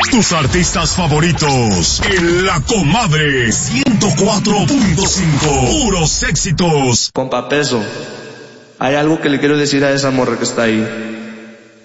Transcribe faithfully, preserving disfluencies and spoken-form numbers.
Tus artistas favoritos en La Comadre ciento cuatro punto cinco. Puros éxitos. Compa Peso, hay algo que le quiero decir a esa morra que está ahí.